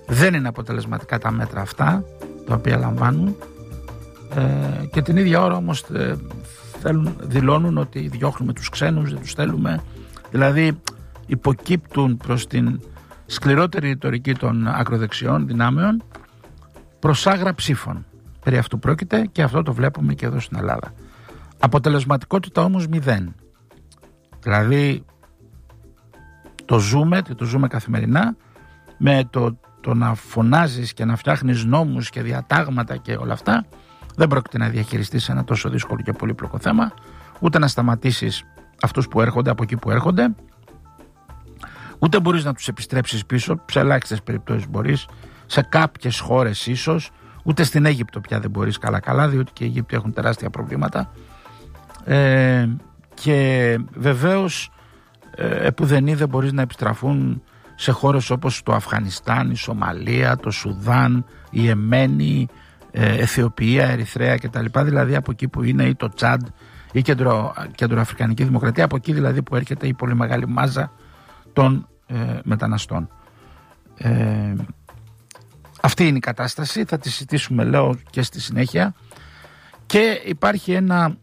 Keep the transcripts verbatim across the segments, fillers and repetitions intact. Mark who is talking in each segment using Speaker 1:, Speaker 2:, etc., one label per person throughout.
Speaker 1: Δεν είναι αποτελεσματικά τα μέτρα αυτά τα οποία λαμβάνουν, ε, και την ίδια ώρα όμως ε, θέλουν, δηλώνουν ότι διώχνουμε τους ξένους, δεν τους θέλουμε. Δηλαδή υποκύπτουν προς την σκληρότερη ρητορική των ακροδεξιών δυνάμεων προς άγρα ψήφων. Περί αυτού πρόκειται και αυτό το βλέπουμε και εδώ στην Ελλάδα. Αποτελεσματικότητα όμως μηδέν. Δηλαδή το ζούμε, το ζούμε καθημερινά, με το, το να φωνάζεις και να φτιάχνεις νόμους και διατάγματα και όλα αυτά, δεν πρόκειται να διαχειριστείς ένα τόσο δύσκολο και πολύπλοκο θέμα, ούτε να σταματήσεις αυτούς που έρχονται από εκεί που έρχονται, ούτε μπορείς να τους επιστρέψεις πίσω, σε ελάχιστες περιπτώσεις μπορείς, σε κάποιες χώρες ίσως, ούτε στην Αίγυπτο πια δεν μπορείς καλά καλά, διότι και οι Αίγυπτοι έχουν τεράστια προβλήματα, ε, και βεβαίως ε, επουδενή δεν μπορείς να επιστραφούν σε χώρες όπως το Αφγανιστάν, η Σομαλία, το Σουδάν, η Εμένη, ε, Αιθιοπία, Ερυθρέα κτλ. Δηλαδή από εκεί που είναι, ή το Τσάντ, η κεντρο, Κεντροαφρικανική Δημοκρατία, από εκεί δηλαδή που έρχεται η πολύ μεγάλη μάζα των ε, μεταναστών. Ε, αυτή είναι η κατάσταση, θα τη συζητήσουμε λέω και στη συνέχεια, και υπάρχει ένα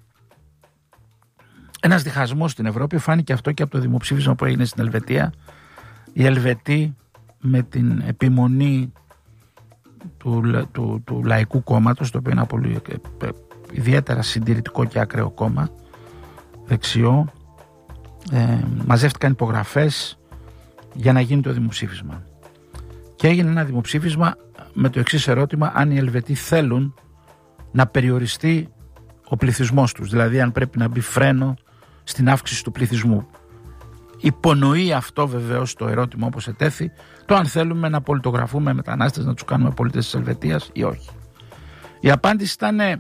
Speaker 1: ένας διχασμός στην Ευρώπη. Φάνηκε αυτό και από το δημοψήφισμα που έγινε στην Ελβετία. Οι Ελβετοί, με την επιμονή του, του, του Λαϊκού Κόμματος, το οποίο είναι ένα πολύ ε, ιδιαίτερα συντηρητικό και ακραίο κόμμα, δεξιό, ε, μαζεύτηκαν υπογραφές για να γίνει το δημοψήφισμα. Και έγινε ένα δημοψήφισμα με το εξής ερώτημα: αν οι Ελβετοί θέλουν να περιοριστεί ο πληθυσμός τους, δηλαδή αν πρέπει να μπει φρένο στην αύξηση του πληθυσμού. Υπονοεί αυτό βεβαίως το ερώτημα, όπως ετέθη, το αν θέλουμε να πολιτογραφούμε μετανάστες, να τους κάνουμε πολίτες της Ελβετίας ή όχι. Η απάντηση ήταν ε,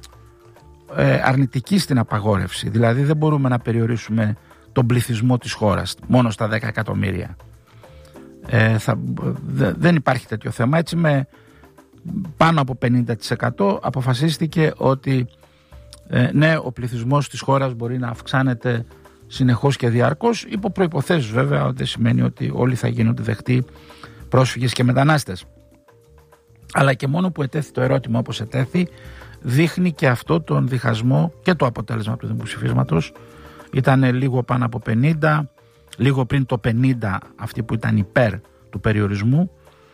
Speaker 1: αρνητική στην απαγόρευση, δηλαδή δεν μπορούμε να περιορίσουμε τον πληθυσμό της χώρας μόνο στα δέκα εκατομμύρια. Ε, θα, δε, δεν υπάρχει τέτοιο θέμα. Έτσι, με πάνω από πενήντα τοις εκατό αποφασίστηκε ότι ε, ναι, ο πληθυσμός της χώρας μπορεί να αυξάνεται συνεχώς και διαρκώς, υπό προϋποθέσεις βέβαια, ότι σημαίνει ότι όλοι θα γίνονται δεκτοί πρόσφυγες και μετανάστες. Αλλά και μόνο που ετέθη το ερώτημα όπως ετέθη, δείχνει και αυτό τον διχασμό και το αποτέλεσμα του δημοψηφίσματος. Ήταν λίγο πάνω από πενήντα, λίγο πριν το πενήντα αυτοί που ήταν υπέρ του περιορισμού,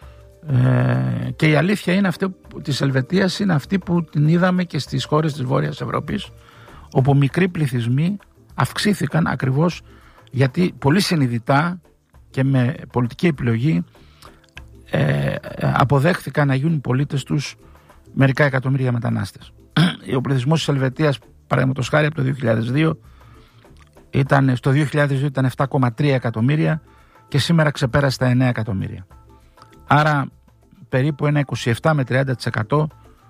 Speaker 1: ε, και η αλήθεια είναι αυτή της Ελβετίας είναι αυτή που την είδαμε και στις χώρες της Βόρειας Ευρώπης, όπου μικροί πληθυσμοί αυξήθηκαν ακριβώς γιατί πολύ συνειδητά και με πολιτική επιλογή ε, αποδέχθηκαν να γίνουν πολίτες τους μερικά εκατομμύρια μετανάστες. Ο πληθυσμός της Ελβετίας, παραδείγματος χάρη, από το δύο χιλιάδες δύο ήταν, στο δύο χιλιάδες δύο ήταν επτά κόμμα τρία εκατομμύρια και σήμερα ξεπέρασε τα εννέα εκατομμύρια. Άρα περίπου ένα είκοσι επτά με τριάντα τοις εκατό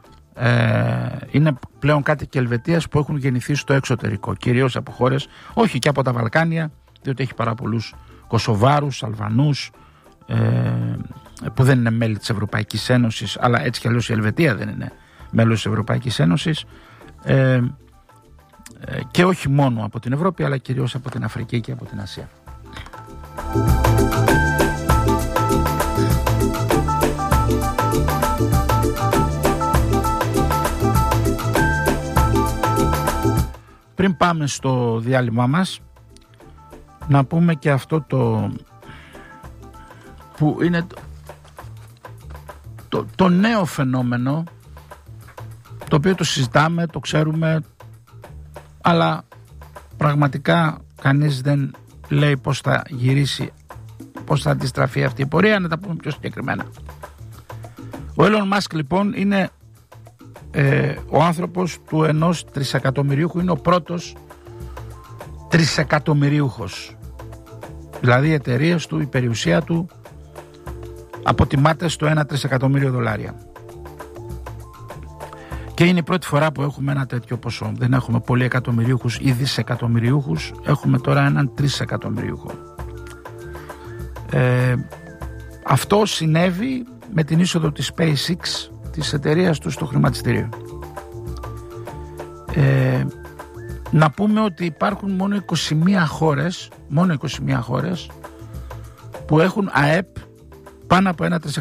Speaker 1: ε, είναι πλέον κάτοικοι Ελβετίας που έχουν γεννηθεί στο εξωτερικό, κυρίως από χώρες, όχι και από τα Βαλκάνια, διότι έχει πάρα πολλούς Κωσοβάρους, Αλβανούς, ε, που δεν είναι μέλη της Ευρωπαϊκής Ένωσης, αλλά έτσι κι αλλιώς η Ελβετία δεν είναι μέλος της Ευρωπαϊκής Ένωσης, ε, ε, και όχι μόνο από την Ευρώπη, αλλά κυρίως από την Αφρική και από την Ασία. Πριν πάμε στο διάλειμμα μας, να πούμε και αυτό το που είναι το, το, το νέο φαινόμενο, το οποίο το συζητάμε, το ξέρουμε, αλλά πραγματικά κανείς δεν λέει πώς θα γυρίσει, πώς θα αντιστραφεί αυτή η πορεία. Να τα πούμε πιο συγκεκριμένα. Ο Elon Musk λοιπόν είναι ε, ο άνθρωπος του ενός τρισεκατομμυριούχου, είναι ο πρώτος τρισεκατομμυριούχος. Δηλαδή οι εταιρείες του, η περιουσία του αποτιμάται στο ένα τρισεκατομμύριο δολάρια. Και είναι η πρώτη φορά που έχουμε ένα τέτοιο ποσό. Δεν έχουμε πολλοί εκατομμυριούχους ή δισεκατομμυριούχους. Έχουμε τώρα έναν τρισεκατομμυριούχο. Ε, αυτό συνέβη με την είσοδο της SpaceX, της εταιρείας του, στο χρηματιστήριο. Ε, να πούμε ότι υπάρχουν μόνο είκοσι μία χώρες, μόνο είκοσι μία χώρες που έχουν ΑΕΠ πάνω από ένα τρισεκατομμύριο.